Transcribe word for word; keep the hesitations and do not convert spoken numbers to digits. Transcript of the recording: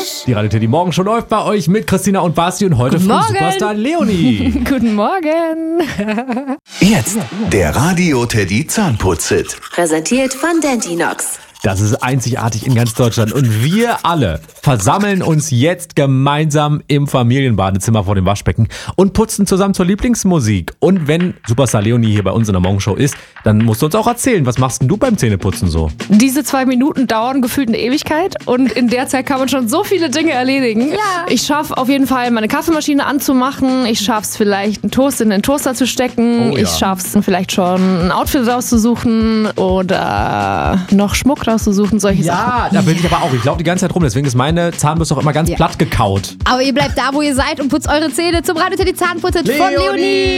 Mensch. Die Radio Teddy Morgen schon läuft bei euch mit Christina und Basti und heute Guten früh Morgen. Superstar Leonie. Guten Morgen. Jetzt der Radio Teddy Zahnputz-Hit. Präsentiert von Dentinox. Das ist einzigartig in ganz Deutschland und wir alle versammeln uns jetzt gemeinsam im Familienbadezimmer vor dem Waschbecken und putzen zusammen zur Lieblingsmusik. Und wenn Superstar Leonie hier bei uns in der Morgenshow ist, dann musst du uns auch erzählen, was machst denn du beim Zähneputzen so? Diese zwei Minuten dauern gefühlt eine Ewigkeit und in der Zeit kann man schon so viele Dinge erledigen. Ja. Ich schaffe auf jeden Fall, meine Kaffeemaschine anzumachen. Ich schaffe es vielleicht, einen Toast in den Toaster zu stecken. Oh ja. Ich schaffe es vielleicht schon, ein Outfit rauszusuchen oder noch Schmuck rauszusuchen, solche Sachen. Ja, da bin ich aber auch. Ich laufe die ganze Zeit rum, deswegen ist meine Zahnbürste auch immer ganz Ja. platt gekaut. Aber ihr bleibt da, wo ihr seid und putzt eure Zähne zum Radio Teddy Zahnputz von Leonie! Leonie.